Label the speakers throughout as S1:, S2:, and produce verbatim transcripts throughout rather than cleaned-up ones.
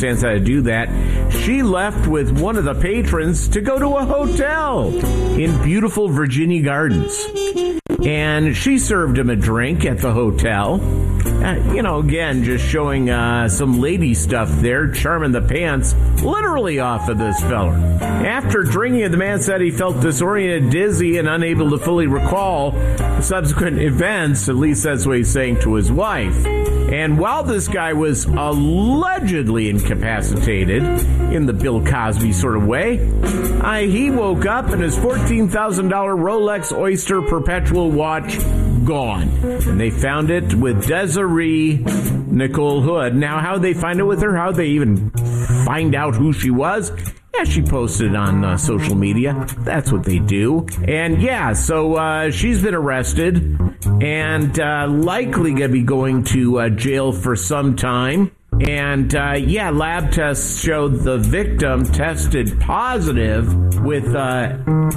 S1: understands how to do that. She left with one of the patrons to go to a hotel in beautiful Virginia Gardens. And she served him a drink at the hotel. Uh, you know, again, just showing uh, some lady stuff there, charming the pants literally off of this fella. After drinking, the man said he felt disoriented, dizzy, and unable to fully recall subsequent events. At least that's what he's saying to his wife. And while this guy was allegedly incapacitated in the Bill Cosby sort of way, uh, he woke up and his fourteen thousand dollars Rolex Oyster Perpetual watch gone. And they found it with Desiree Nicole Hood. Now, how they find it with her, how they even find out who she was, yeah, she posted on uh, social media. That's what they do. And yeah, so uh, she's been arrested and uh, likely going to be going to uh, jail for some time. And uh, yeah, lab tests showed the victim tested positive with uh,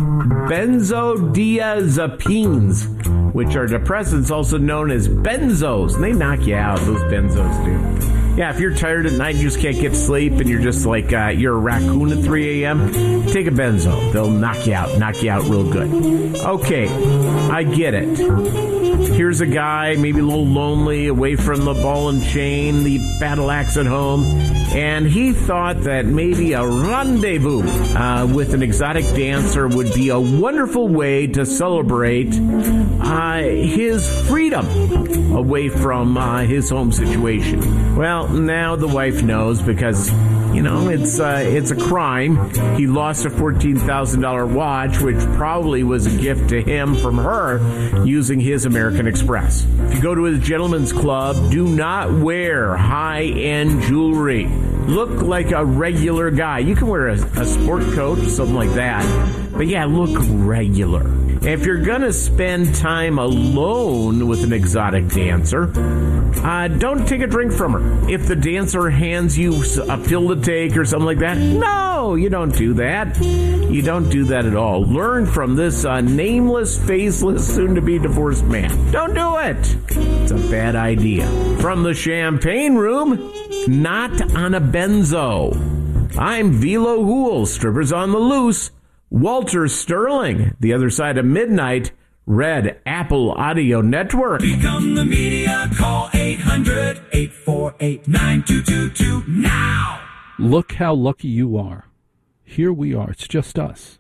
S1: benzodiazepines, which are depressants also known as benzos. And they knock you out, those benzos do. Yeah, if you're tired at night, you just can't get to sleep, and you're just like, uh, you're a raccoon at three a.m., take a benzo. They'll knock you out, knock you out real good. Okay, I get it. Here's a guy, maybe a little lonely, away from the ball and chain, the battle axe at home, and he thought that maybe a rendezvous uh, with an exotic dancer would be a wonderful way to celebrate uh, his freedom away from uh, his home situation. Well, now the wife knows because, you know, it's uh, it's a crime. He lost a fourteen thousand dollars watch, which probably was a gift to him from her using his American Express. If you go to a gentleman's club, do not wear high-end jewelry. Look like a regular guy. You can wear a, a sport coat, something like that. But yeah, look regular. If you're going to spend time alone with an exotic dancer, uh, don't take a drink from her. If the dancer hands you a pill to take or something like that, no, you don't do that. You don't do that at all. Learn from this uh, nameless, faceless, soon-to-be divorced man. Don't do it. It's a bad idea. From the Champagne Room, not on a benzo. I'm Velo Hool, strippers on the loose. Walter Sterling, the other side of midnight, Red Apple Audio Network.
S2: Become the media. Call eight hundred, eight four eight, nine two two two now.
S3: Look how lucky you are. Here we are. It's just us.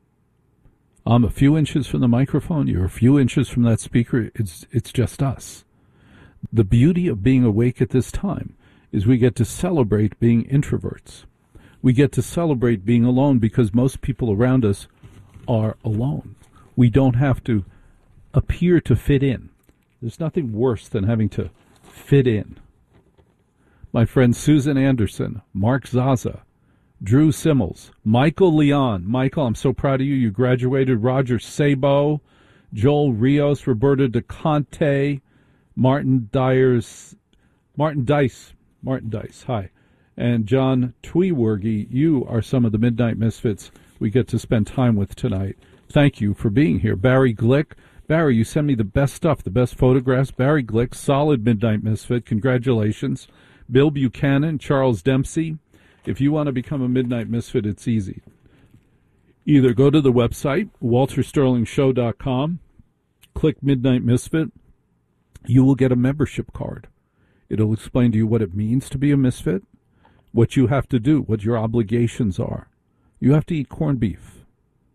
S3: I'm a few inches from the microphone. You're a few inches from that speaker. It's it's just us. The beauty of being awake at this time is we get to celebrate being introverts. We get to celebrate being alone because most people around us are alone. We don't have to appear to fit in. There's nothing worse than having to fit in. My friends Susan Anderson, Mark Zaza, Drew Simmels, Michael Leon. Michael, I'm so proud of you. You graduated. Roger Sabo, Joel Rios, Roberta DeConte, Martin Dyers, Martin Dice, Martin Dice, hi. And John Tweewergy, you are some of the Midnight Misfits we get to spend time with tonight. Thank you for being here. Barry Glick. Barry, you send me the best stuff, the best photographs. Barry Glick, solid Midnight Misfit. Congratulations. Bill Buchanan, Charles Dempsey. If you want to become a Midnight Misfit, it's easy. Either go to the website, walter sterling show dot com, click Midnight Misfit. You will get a membership card. It'll explain to you what it means to be a misfit, what you have to do, what your obligations are. You have to eat corned beef.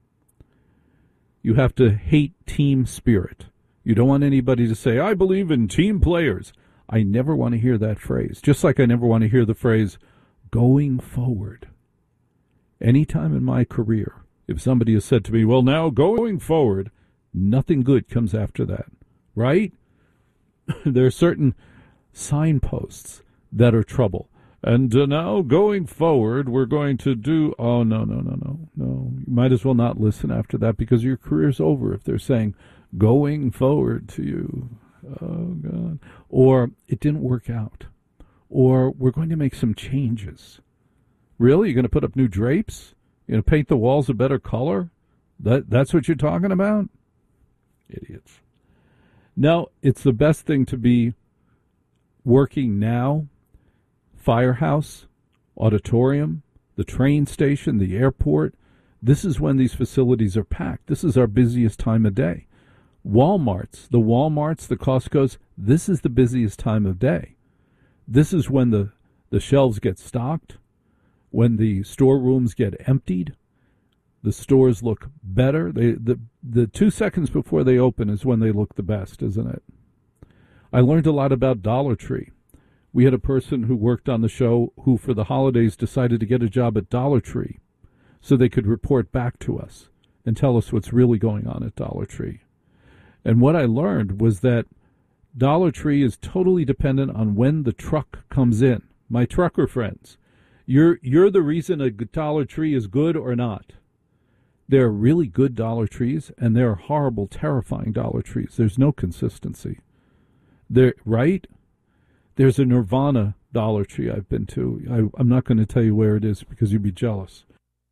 S3: You have to hate team spirit. You don't want anybody to say, I believe in team players. I never want to hear that phrase, just like I never want to hear the phrase, going forward. Anytime in my career, if somebody has said to me, well, now going forward, nothing good comes after that, right? There are certain signposts that are trouble. And uh, now, going forward, we're going to do... Oh, no, no, no, no, no. You might as well not listen after that because your career's over if they're saying, going forward to you. Oh, God. Or, it didn't work out. Or, we're going to make some changes. Really? You're going to put up new drapes? You're going to paint the walls a better color? That That's what you're talking about? Idiots. No, it's the best thing to be working now. Firehouse, auditorium, the train station, the airport. This is when these facilities are packed. This is our busiest time of day. Walmarts, the Walmarts, the Costco's, this is the busiest time of day. This is when the, the shelves get stocked, when the storerooms get emptied. The stores look better. They, the, the two seconds before they open is when they look the best, isn't it? I learned a lot about Dollar Tree. We had a person who worked on the show who, for the holidays, decided to get a job at Dollar Tree so they could report back to us and tell us what's really going on at Dollar Tree. And what I learned was that Dollar Tree is totally dependent on when the truck comes in. My trucker friends, you're you're the reason a Dollar Tree is good or not. There are really good Dollar Trees, and there are horrible, terrifying Dollar Trees. There's no consistency. There, right? There's a Nirvana Dollar Tree I've been to. I, I'm not going to tell you where it is because you'd be jealous.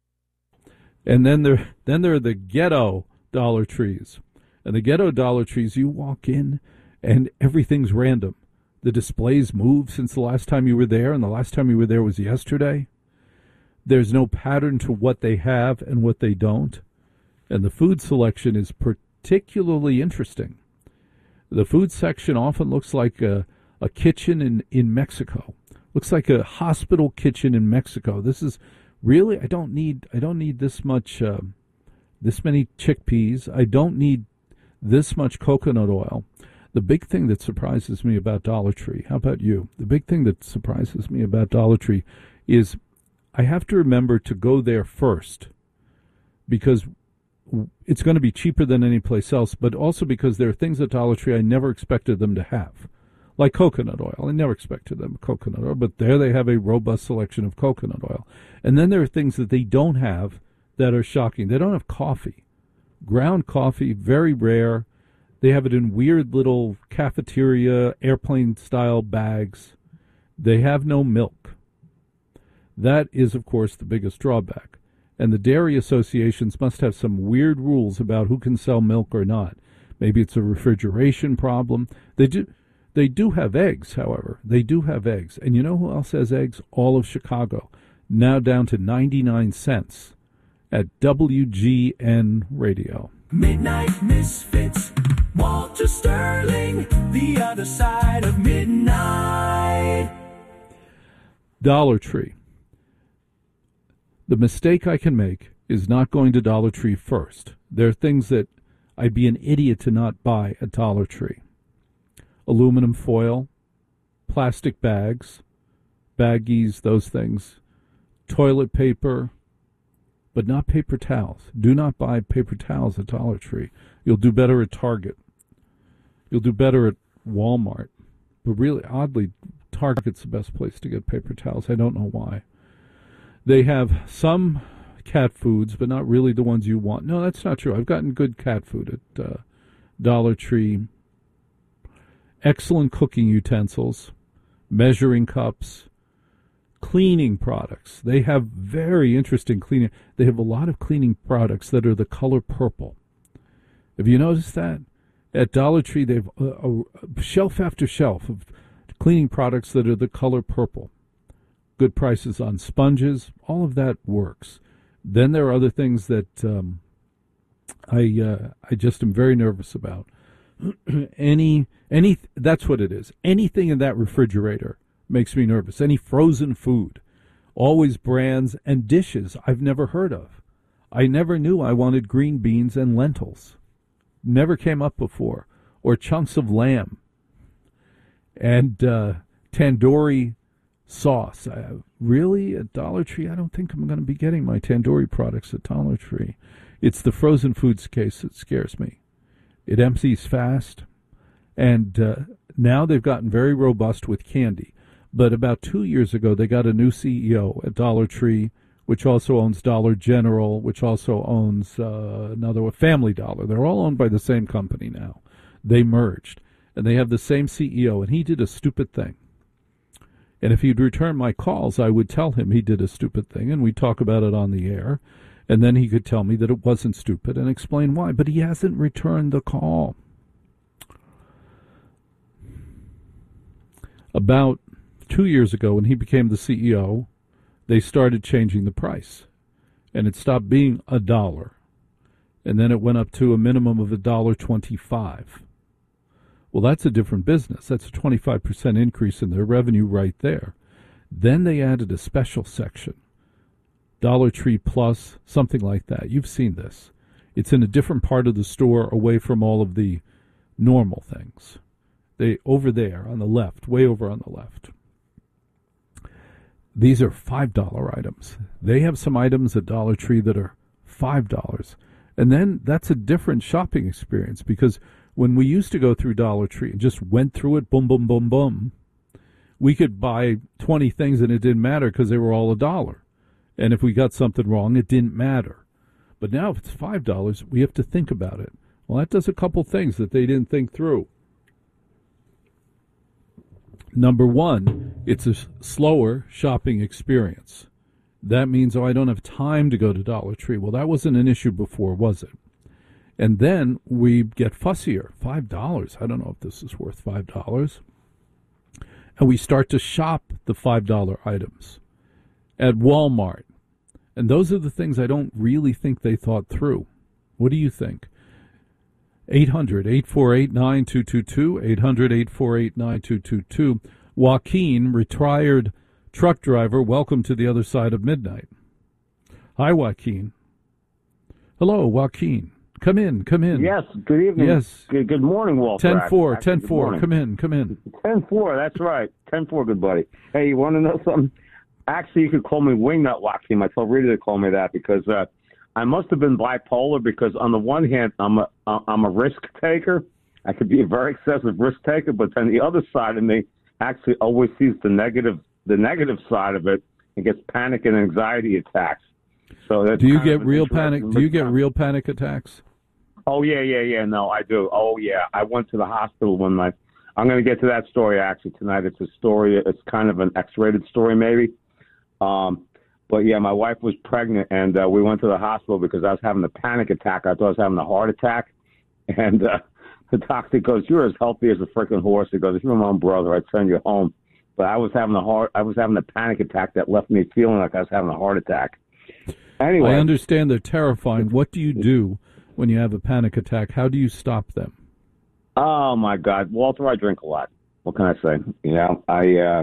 S3: And then there, then there are the ghetto Dollar Trees. And the ghetto Dollar Trees, you walk in, and everything's random. The displays move since the last time you were there, and the last time you were there was yesterday. There's no pattern to what they have and what they don't. And the food selection is particularly interesting. The food section often looks like a, a kitchen in, in Mexico. Looks like a hospital kitchen in Mexico. This is really, I don't need I don't need this much, uh, this many chickpeas. I don't need this much coconut oil. The big thing that surprises me about Dollar Tree, how about you? The big thing that surprises me about Dollar Tree is I have to remember to go there first because it's going to be cheaper than any place else, but also because there are things at Dollar Tree I never expected them to have, like coconut oil. I never expected them coconut oil, but there they have a robust selection of coconut oil. And then there are things that they don't have that are shocking. They don't have coffee. Ground coffee, very rare. They have it in weird little cafeteria, airplane-style bags. They have no milk. That is, of course, the biggest drawback. And the dairy associations must have some weird rules about who can sell milk or not. Maybe it's a refrigeration problem. They do they do have eggs, however. They do have eggs. And you know who else has eggs? All of Chicago. Now down to ninety-nine cents at W G N Radio.
S2: Midnight Misfits, Walter Sterling, the other side of midnight.
S3: Dollar Tree. The mistake I can make is not going to Dollar Tree first. There are things that I'd be an idiot to not buy at Dollar Tree. Aluminum foil, plastic bags, baggies, those things, toilet paper, but not paper towels. Do not buy paper towels at Dollar Tree. You'll do better at Target. You'll do better at Walmart. But really, oddly, Target's the best place to get paper towels. I don't know why. They have some cat foods, but not really the ones you want. No, that's not true. I've gotten good cat food at uh, Dollar Tree. Excellent cooking utensils, measuring cups, cleaning products. They have very interesting cleaning. They have a lot of cleaning products that are the color purple. Have you noticed that? At Dollar Tree, they have a, a shelf after shelf of cleaning products that are the color purple. Good prices on sponges. All of that works. Then there are other things that um, I uh, I just am very nervous about. any any that's what it is. Anything in that refrigerator makes me nervous. Any frozen food, always brands and dishes I've never heard of. I never knew I wanted green beans and lentils. Never came up before. Or chunks of lamb and uh, tandoori sauce. Uh, really? At Dollar Tree? I don't think I'm going to be getting my tandoori products at Dollar Tree. It's the frozen foods case that scares me. It empties fast, and uh, now they've gotten very robust with candy. But about two years ago, they got a new C E O at Dollar Tree, which also owns Dollar General, which also owns uh, another one, Family Dollar. They're all owned by the same company now. They merged, and they have the same C E O, and he did a stupid thing. And if he'd return my calls, I would tell him he did a stupid thing, and we'd talk about it on the air. And then he could tell me that it wasn't stupid and explain why. But he hasn't returned the call. About two years ago, when he became the C E O, they started changing the price. And it stopped being a dollar. And then it went up to a minimum of a dollar twenty-five. Well, that's a different business. That's a twenty-five percent increase in their revenue right there. Then they added a special section, Dollar Tree Plus, something like that. You've seen this. It's in a different part of the store away from all of the normal things. They over there on the left, way over on the left. These are five dollar items. They have some items at Dollar Tree that are five dollars. And then that's a different shopping experience, because when we used to go through Dollar Tree and just went through it, boom, boom, boom, boom, we could buy twenty things and it didn't matter because they were all a dollar. And if we got something wrong, it didn't matter. But now if it's five dollars, we have to think about it. Well, that does a couple things that they didn't think through. Number one, it's a slower shopping experience. That means, oh, I don't have time to go to Dollar Tree. Well, that wasn't an issue before, was it? And then we get fussier. five dollars. I don't know if this is worth five dollars. And we start to shop the five dollar items at Walmart. And those are the things I don't really think they thought through. What do you think? eight hundred, eight four eight, nine two two two, eight hundred, eight four eight, nine two two two. Joaquin, retired truck driver, welcome to the other side of midnight. Hi, Joaquin. Hello, Joaquin. Come in, come in.
S4: Yes, good evening.
S3: Yes.
S4: Good, good morning, Walter.
S3: ten four,
S4: Actually,
S3: ten
S4: good
S3: four.
S4: morning.
S3: Come in, come in.
S4: ten four, that's right. ten four, good buddy. Hey, you want to know something? Actually, you could call me Wingnut Joaquin. I told Rita to call me that because uh, I must have been bipolar, because on the one hand, I'm a, I'm a risk taker. I could be a very excessive risk taker, but then the other side of me actually always sees the negative the negative side of it and gets panic and anxiety attacks. So that's
S3: Do you
S4: kind
S3: get
S4: of an
S3: real panic?
S4: interesting
S3: Do you get
S4: response.
S3: real panic attacks?
S4: Oh, yeah, yeah, yeah. No, I do. Oh, yeah. I went to the hospital when my – I'm going to get to that story, actually, tonight. It's a story. It's kind of an X-rated story, maybe. Um, but, yeah, my wife was pregnant, and uh, we went to the hospital because I was having a panic attack. I thought I was having a heart attack. And uh, the doctor goes, "You're as healthy as a freaking horse." He goes, "If you're my own brother, I'd send you home." But I was having a heart. I was having a panic attack that left me feeling like I was having a heart attack. Anyway.
S3: I understand they're terrifying. What do you do when you have a panic attack? How do you stop them?
S4: Oh, my God. Walter, I drink a lot. What can I say? You know, I, uh,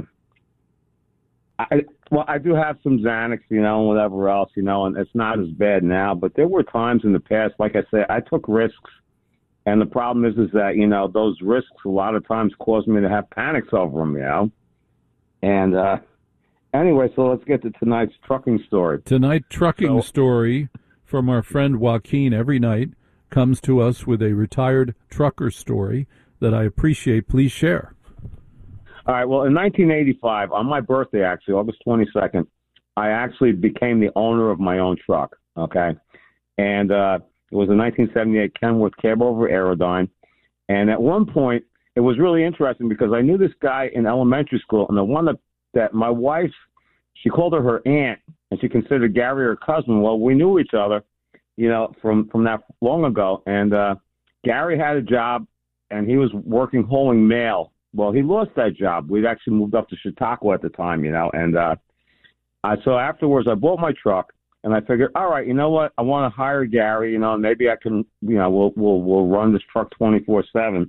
S4: I, well, I do have some Xanax, you know, and whatever else, you know, and it's not as bad now. But there were times in the past, like I said, I took risks. And the problem is, is that, you know, those risks a lot of times cause me to have panics over them, you know. And uh, anyway, so let's get to tonight's trucking story.
S3: Tonight, trucking
S4: So-
S3: story from our friend Joaquin every night comes to us with a retired trucker story that I appreciate. Please share.
S4: All right, well, in nineteen eighty-five, on my birthday, actually, August twenty-second, I actually became the owner of my own truck, okay? And uh, it was a nineteen seventy-eight Kenworth Cabover Aerodyne. And at one point, it was really interesting because I knew this guy in elementary school, and the one that, that my wife, she called her her aunt, and she considered Gary her cousin. Well, we knew each other, you know, from, from that long ago. And uh, Gary had a job, and he was working hauling mail. Well, he lost that job. We'd actually moved up to Chautauqua at the time, you know. And uh, I, so afterwards, I bought my truck, and I figured, all right, you know what? I want to hire Gary, you know, maybe I can, you know, we'll we'll we'll run this truck twenty-four seven.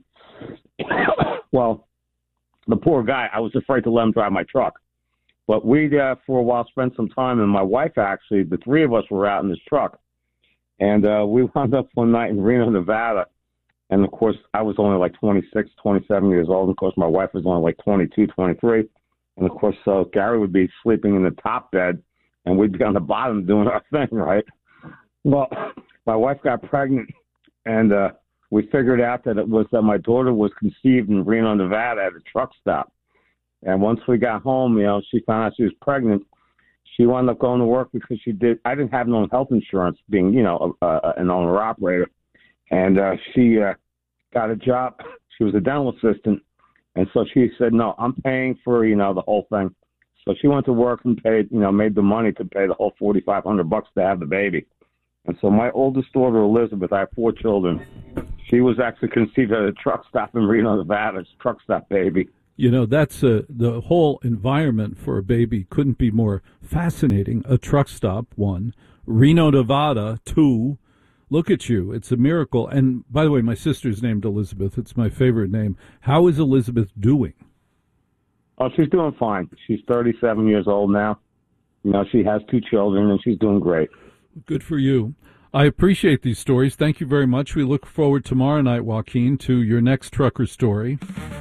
S4: Well, the poor guy, I was afraid to let him drive my truck. But we, uh, for a while, spent some time, and my wife actually, the three of us were out in this truck. And uh, we wound up one night in Reno, Nevada. And, of course, I was only like twenty-six, twenty-seven years old. And, of course, my wife was only like twenty-two, twenty-three. And, of course, so Gary would be sleeping in the top bed, and we'd be on the bottom doing our thing, right? Well, my wife got pregnant, and uh, we figured out that it was that my daughter was conceived in Reno, Nevada at a truck stop. And once we got home, you know, she found out she was pregnant. She wound up going to work because she did. I didn't have no health insurance, being, you know, a, a, an owner operator. And uh, she uh, got a job. She was a dental assistant. And so she said, no, I'm paying for, you know, the whole thing. So she went to work and paid, you know, made the money to pay the whole forty-five hundred bucks to have the baby. And so my oldest daughter, Elizabeth, I have four children. She was actually conceived at a truck stop in Reno, Nevada. It's a truck stop baby.
S3: You know, that's a, the whole environment for a baby couldn't be more fascinating. A truck stop, one. Reno, Nevada, two. Look at you. It's a miracle. And by the way, my sister's named Elizabeth. It's my favorite name. How is Elizabeth doing?
S4: Oh, she's doing fine. She's thirty-seven years old now. You know, she has two children, and she's doing great.
S3: Good for you. I appreciate these stories. Thank you very much. We look forward tomorrow night, Joaquin, to your next trucker story.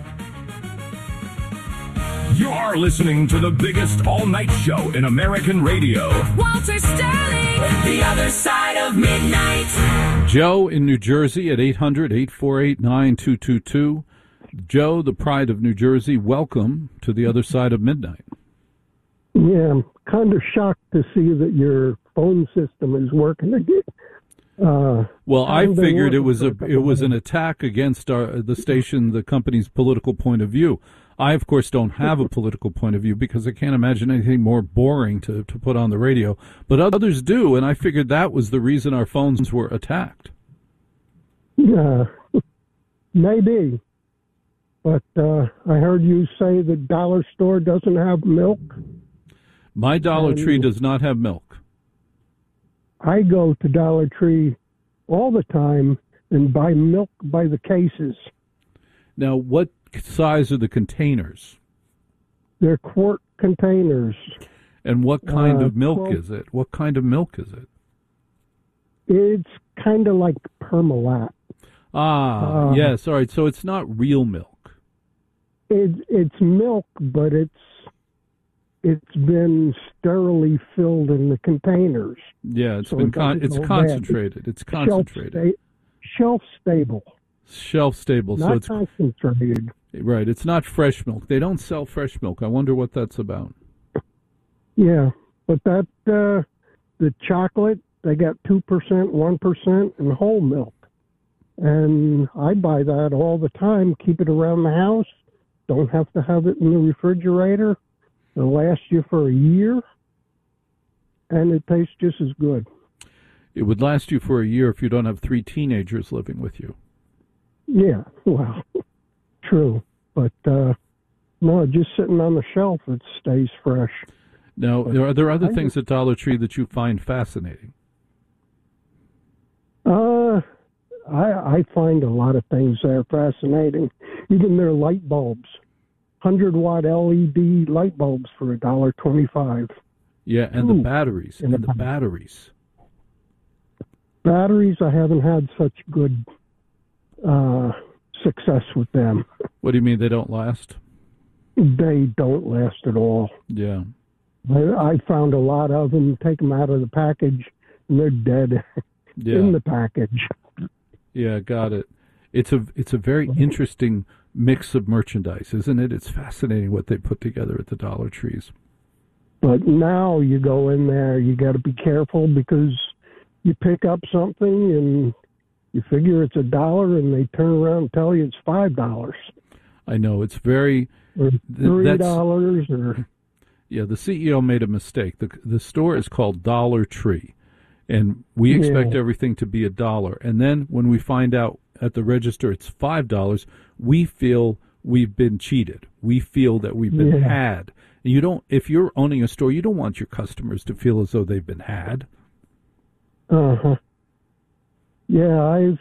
S2: You're listening to the biggest all-night show in American radio.
S5: Walter Sterling, The Other Side of Midnight.
S3: Joe in New Jersey at eight hundred, eight four eight, nine two two two. Joe, the pride of New Jersey, welcome to The Other Side of Midnight.
S6: Yeah, I'm kind of shocked to see that your phone system is working again. Uh,
S3: well, I figured it was a it was an attack against our the station, the company's political point of view. I, of course, don't have a political point of view because I can't imagine anything more boring to, to put on the radio. But others do, and I figured that was the reason our phones were attacked.
S6: Yeah, maybe. But uh, I heard you say the dollar store doesn't have milk.
S3: My Dollar and Tree does not have milk.
S6: I go to Dollar Tree all the time and buy milk by the cases.
S3: Now, what size are the containers?
S6: They're quart containers.
S3: And what kind
S6: uh,
S3: of milk
S6: twelve
S3: is it? What kind of milk is it?
S6: It's kind of like Parmalat.
S3: Ah, uh, yes. All right. So it's not real milk.
S6: It, it's milk, but it's it's been sterilely filled in the containers.
S3: Yeah, it's
S6: so
S3: been
S6: it
S3: con- it's concentrated. Bad. It's concentrated.
S6: Shelf, sta- shelf stable.
S3: Shelf stable.
S6: Not
S3: so it's
S6: concentrated.
S3: Right. It's not fresh milk. They don't sell fresh milk. I wonder what that's about.
S6: Yeah, but that uh, the chocolate, they got two percent, one percent, and whole milk. And I buy that all the time, keep it around the house. Don't have to have it in the refrigerator. It'll last you for a year, and it tastes just as good.
S3: It would last you for a year if you don't have three teenagers living with you.
S6: Yeah, well, true. But, uh, no, just sitting on the shelf, it stays fresh.
S3: Now,
S6: but
S3: are there other
S6: I
S3: things at Dollar Tree that you find fascinating?
S6: Uh, I, I find a lot of things there fascinating. Even their light bulbs. one hundred watt L E D light bulbs for a dollar twenty-five.
S3: Yeah, and
S6: Ooh,
S3: the batteries. And the
S6: the
S3: batteries.
S6: Batteries, I haven't had such good uh, success with them.
S3: What do you mean they don't last?
S6: They don't last at all.
S3: Yeah.
S6: I, I found a lot of them, take them out of the package, and they're dead
S3: Yeah.
S6: in the package.
S3: Yeah, got it. It's a it's a very interesting mix of merchandise, isn't it? It's fascinating what they put together at the Dollar Trees.
S6: But now you go in there, you got to be careful because you pick up something and you figure it's a dollar, and they turn around and tell you it's five dollars.
S3: I know it's very
S6: or three dollars. Or
S3: yeah, the C E O made a mistake. the The store is called Dollar Tree, and we expect
S6: yeah.
S3: everything to be a dollar. And then when we find out at the register it's five dollars, we feel we've been cheated. We feel that we've been
S6: yeah.
S3: had. And you don't. If you're owning a store, you don't want your customers to feel as though they've been had.
S6: Uh huh. Yeah, I've.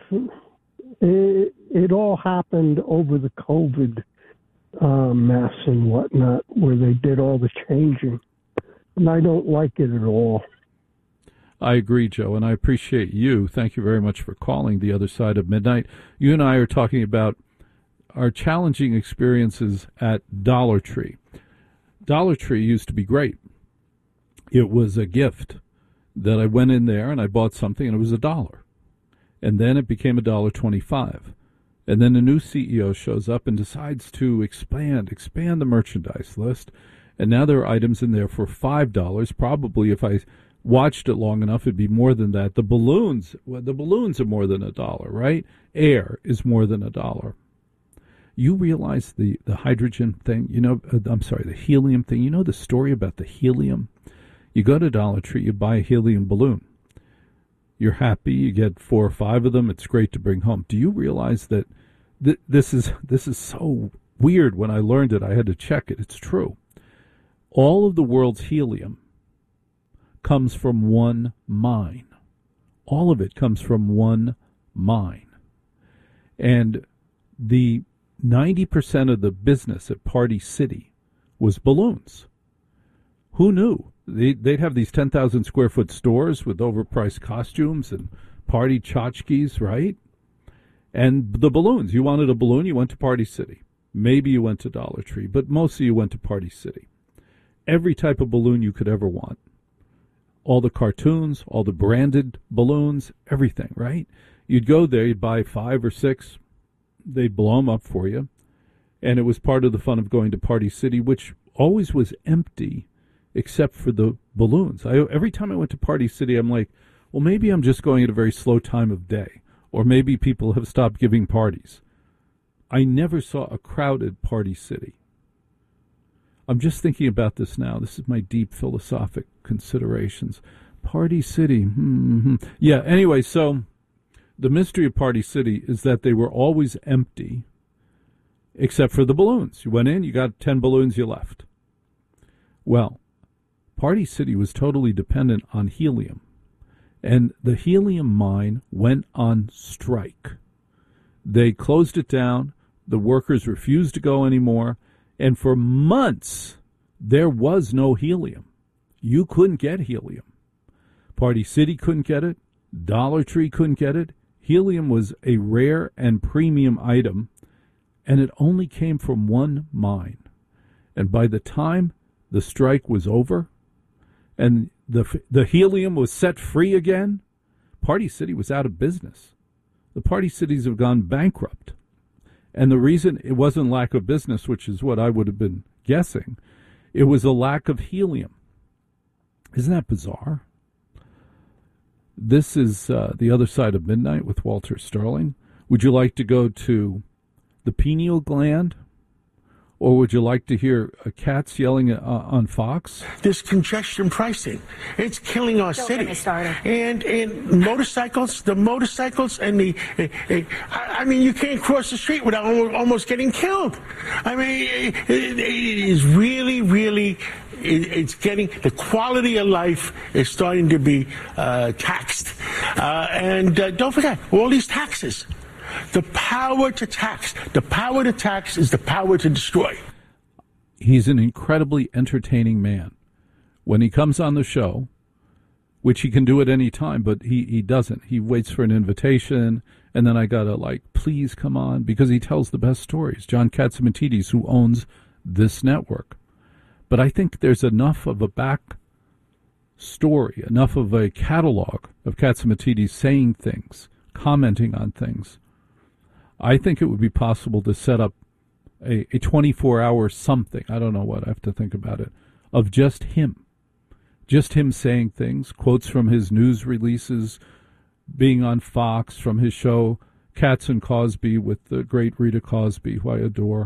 S6: It, it all happened over the COVID uh, mess and whatnot, where they did all the changing, and I don't like it at all.
S3: I agree, Joe, and I appreciate you. Thank you very much for calling The Other Side of Midnight. You and I are talking about our challenging experiences at Dollar Tree. Dollar Tree used to be great. It was a gift that I went in there and I bought something and it was a dollar. And then it became a dollar twenty-five. And then a new C E O shows up and decides to expand, expand the merchandise list. And now there are items in there for five dollars. Probably if I watched it long enough, it'd be more than that. The balloons, well, the balloons are more than a dollar, right? Air is more than a dollar. You realize the, the hydrogen thing, you know, uh, I'm sorry, the helium thing. You know the story about the helium? You go to Dollar Tree, you buy a helium balloon. You're happy, you get four or five of them. It's great to bring home. Do you realize that th- this is this is so weird when I learned it. I had to check it. It's true. All of the world's helium comes from one mine. All of it comes from one mine. And the ninety percent of the business at Party City was balloons. Who knew? They'd have these ten thousand square foot stores with overpriced costumes and party tchotchkes, right? And the balloons. You wanted a balloon, you went to Party City. Maybe you went to Dollar Tree, but mostly you went to Party City. Every type of balloon you could ever want. All the cartoons, all the branded balloons, everything, right? You'd go there, you'd buy five or six, they'd blow them up for you. And it was part of the fun of going to Party City, which always was empty except for the balloons. I, every time I went to Party City, I'm like, well, maybe I'm just going at a very slow time of day. Or maybe people have stopped giving parties. I never saw a crowded Party City. I'm just thinking about this now. This is my deep philosophic considerations. Party City. Mm-hmm. Yeah, anyway, so the mystery of Party City is that they were always empty except for the balloons. You went in, you got ten balloons, you left. Well, Party City was totally dependent on helium. And the helium mine went on strike. They closed it down. The workers refused to go anymore. And for months, there was no helium. You couldn't get helium. Party City couldn't get it. Dollar Tree couldn't get it. Helium was a rare and premium item, and it only came from one mine. And by the time the strike was over and the the helium was set free again, Party City was out of business. The Party Cities have gone bankrupt. And the reason it wasn't lack of business, which is what I would have been guessing, it was a lack of helium. Isn't that bizarre? This is uh, The Other Side of Midnight with Walter Sterling. Would you like to go to the pineal gland? Or would you like to hear uh, cats yelling uh, on Fox?
S7: This congestion pricing, it's killing our
S5: Don't
S7: city.
S5: get me started.
S7: And and motorcycles, the motorcycles and the, uh, uh, I, I mean, you can't cross the street without almost, almost getting killed. I mean, it, it, it is really, really, it, it's getting, the quality of life is starting to be uh, taxed. Uh, and uh, don't forget, all these taxes. The power to tax. The power to tax is the power to destroy.
S3: He's an incredibly entertaining man. When he comes on the show, which he can do at any time, but he, he doesn't. He waits for an invitation, and then I got to, like, please come on, because he tells the best stories. John Catsimatidis, who owns this network. But I think there's enough of a back story, enough of a catalog of Catsimatidis saying things, commenting on things. I think it would be possible to set up a, a twenty-four hour something, I don't know what, I have to think about it, of just him. Just him saying things, quotes from his news releases, being on Fox, from his show, Cats and Cosby with the great Rita Cosby, who I adore.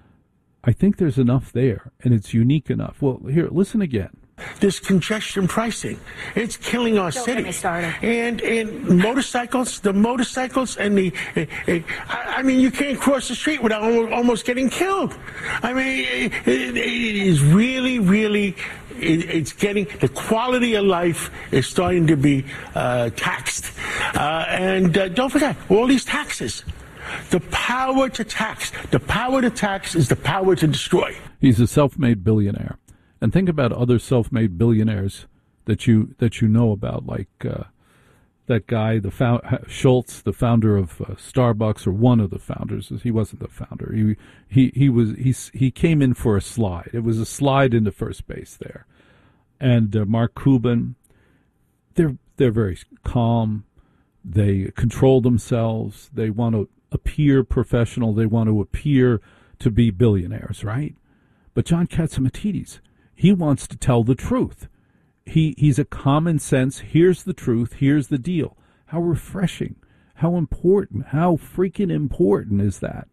S3: I think there's enough there, and it's unique enough. Well, here, listen again.
S7: This congestion pricing, it's killing our
S5: Don't
S7: city.
S5: get me started.
S7: And and motorcycles, the motorcycles and the, uh, uh, I, I mean, you can't cross the street without almost, almost getting killed. I mean, it, it, it is really, really, it, it's getting, the quality of life is starting to be uh, taxed. Uh, and uh, don't forget, all these taxes. The power to tax. The power to tax is the power to destroy.
S3: He's a self-made billionaire. And think about other self-made billionaires that you that you know about, like uh, that guy, the found, Schultz, the founder of uh, Starbucks, or one of the founders. He wasn't the founder. He he he was he he came in for a slide. It was a slide into first base there. And uh, Mark Cuban, they're they're very calm. They control themselves. They want to appear professional. They want to appear to be billionaires, right? But John Catsimatidis, he wants to tell the truth. He he's a common sense, here's the truth, here's the deal. How refreshing, how important, how freaking important is that?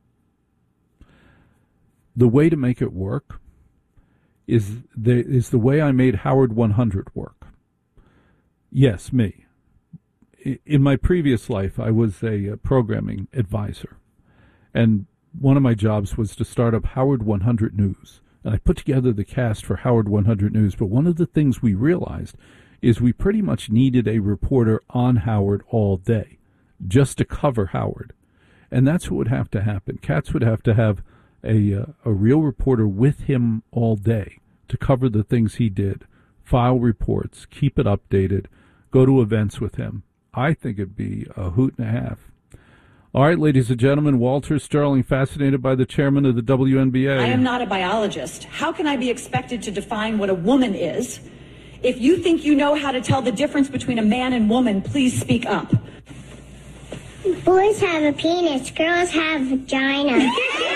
S3: The way to make it work is the, is the way I made Howard one hundred work. Yes, me. In my previous life, I was a programming advisor. And one of my jobs was to start up Howard one hundred News. And I put together the cast for Howard one hundred News. But one of the things we realized is we pretty much needed a reporter on Howard all day just to cover Howard. And that's what would have to happen. Katz would have to have a, uh, a real reporter with him all day to cover the things he did, file reports, keep it updated, go to events with him. I think it'd be a hoot and a half. All right, ladies and gentlemen, Walter Sterling, fascinated by the chairman of the W N B A.
S8: I am not a biologist. How can I be expected to define what a woman is? If you think you know how to tell the difference between a man and woman, please speak up.
S9: Boys have a penis, girls have vagina.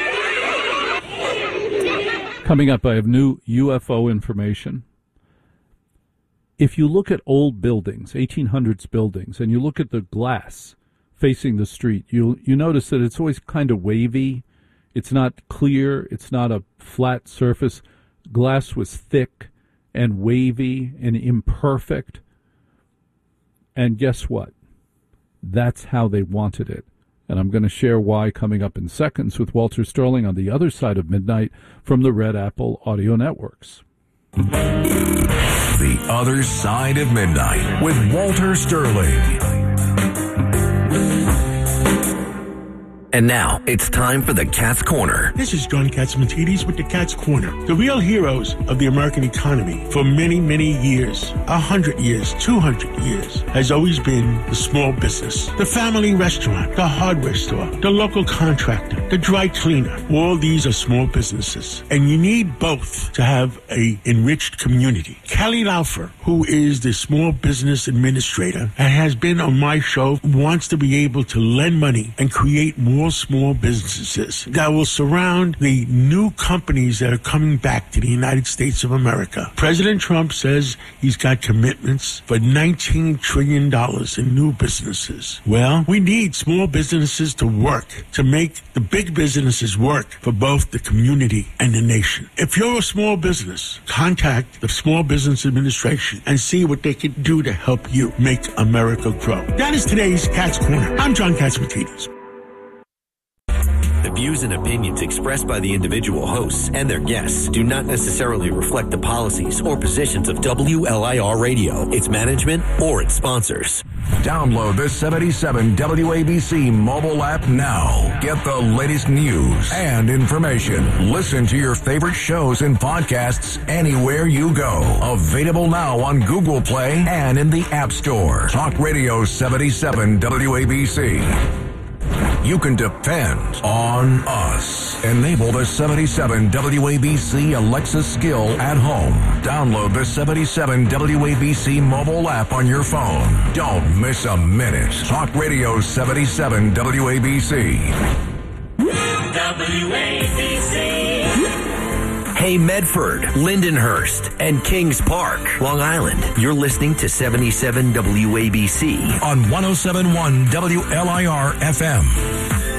S3: Coming up, I have new U F O information. If you look at old buildings, eighteen hundreds buildings, and you look at the glass facing the street, you you notice that it's always kind of wavy. It's not clear. It's not a flat surface. Glass was thick and wavy and imperfect. And guess what? That's how they wanted it. And I'm going to share why coming up in seconds with Walter Sterling on the other side of midnight from the Red Apple Audio Networks.
S2: The Other Side of Midnight with Walter Sterling.
S10: And now, it's time for the Cat's Corner.
S7: This is John Catsimatidis with the Cat's Corner. The real heroes of the American economy for many, many years, a hundred years, two hundred years, has always been the small business. The family restaurant, the hardware store, the local contractor, the dry cleaner. All these are small businesses. And you need both to have a enriched community. Kelly Laufer, who is the small business administrator and has been on my show, wants to be able to lend money and create more small businesses that will surround the new companies that are coming back to the United States of America. President Trump says he's got commitments for nineteen trillion dollars in new businesses. Well, we need small businesses to work, to make the big businesses work for both the community and the nation. If you're a small business, contact the Small Business Administration and see what they can do to help you make America grow. That is today's Cat's Corner. I'm John Catsimatidis.
S10: The views and opinions expressed by the individual hosts and their guests do not necessarily reflect the policies or positions of W L I R Radio, its management, or its sponsors.
S2: Download the seventy-seven W A B C mobile app now. Get the latest news and information. Listen to your favorite shows and podcasts anywhere you go. Available now on Google Play and in the App Store. Talk Radio seventy-seven W A B C. You can depend on us. Enable the seventy-seven W A B C Alexa skill at home. Download the seventy-seven W A B C mobile app on your phone. Don't miss a minute. Talk Radio seventy-seven W A B C.
S5: W A B C.
S10: Hey Medford, Lindenhurst, and Kings Park, Long Island. You're listening to seventy-seven W A B C
S2: on one oh seven point one W L I R F M.